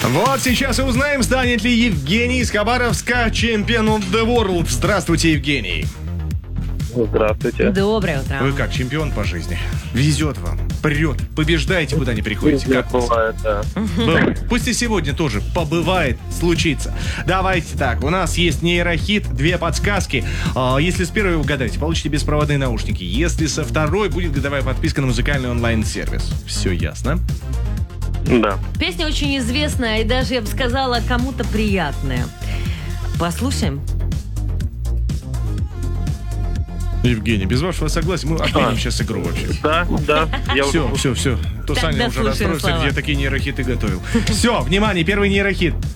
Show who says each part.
Speaker 1: Вот сейчас и узнаем, станет ли Евгений из Хабаровска чемпионом of the world. Здравствуйте, Евгений.
Speaker 2: Здравствуйте.
Speaker 3: Доброе утро.
Speaker 1: Вы как, чемпион по жизни? Везет вам, прет, побеждаете, куда не приходите. Как у вас?
Speaker 2: Бывает, да.
Speaker 1: Пусть и сегодня тоже побывает, случится. Давайте так, у нас есть нейрохит, 2 подсказки. Если с первой вы угадаете, получите беспроводные наушники. Если со второй, будет годовая подписка на музыкальный онлайн-сервис. Все ясно?
Speaker 2: Да.
Speaker 3: Песня очень известная и даже, я бы сказала, кому-то приятная. Послушаем.
Speaker 1: Евгений, без вашего согласия мы отменим сейчас игру вообще.
Speaker 2: Да. Я
Speaker 1: Все. То
Speaker 3: Так,
Speaker 1: Саня уже
Speaker 3: дослушаем
Speaker 1: расстроился,
Speaker 3: слова.
Speaker 1: где я такие нейрохиты готовил. Все, внимание, первый нейрохит.